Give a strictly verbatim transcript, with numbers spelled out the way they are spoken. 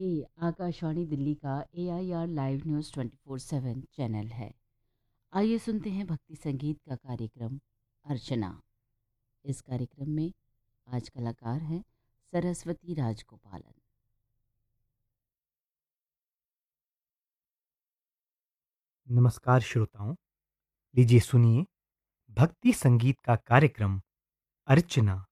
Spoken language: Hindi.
ये आकाशवाणी दिल्ली का ए I R live news twenty four seven channel है। आइए सुनते हैं भक्ति संगीत का कार्यक्रम अर्चना। इस कार्यक्रम में आज कलाकार हैं सरस्वती राजगोपालन। नमस्कार श्रोताओं, लीजिए सुनिए भक्ति संगीत का कार्यक्रम अर्चना।